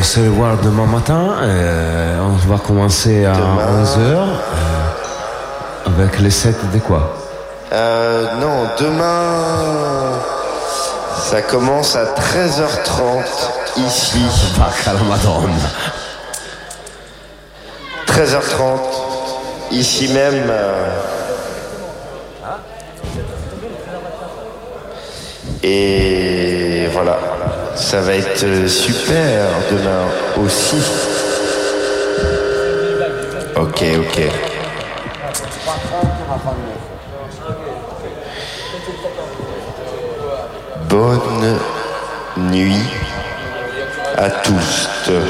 on se revoit demain matin. On va commencer à 11h avec les sets de quoi? Non, demain ça commence à 13h30 ici. Vacca la Madonna. 13h30 ici même. Et voilà, ça va être super demain aussi. Ok. Bonne nuit à tous.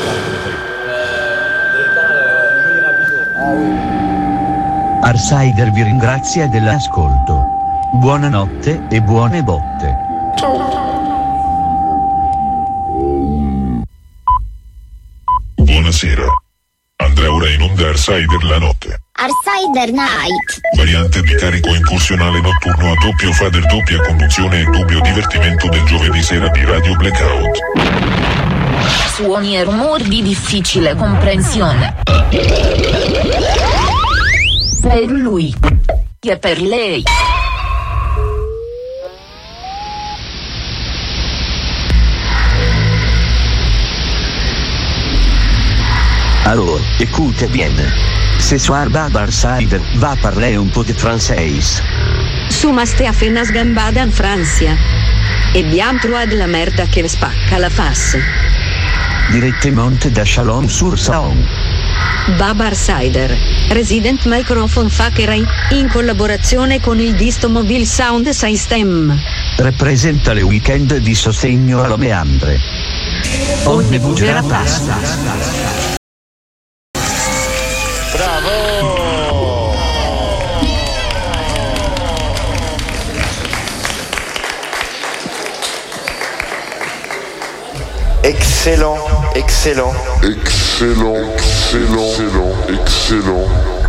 Arsider vi ringrazia dell'ascolto. Buonanotte e buone botte. Buonasera. Andrà ora in onda Arsider la notte. Arsider Night. Variante di carico incursionale notturno a doppio fader, doppia conduzione e dubbio divertimento del giovedì sera di Radio Blackout. Suoni e rumori di difficile comprensione. Per lui e per lei. Alors, écoutez bien. Ce soir Arsider va parler un po' de français. Sumaste a fenas gambada in Francia. E bien trois de la merda che spacca la face. Direttamente da Chalon-sur-Saône. Baba Arsider, Resident Microphone Factory, in collaborazione con il Disto Mobile Sound System. Rappresenta le weekend di sostegno alla meandre. Onde bugerà pasta. Excellent.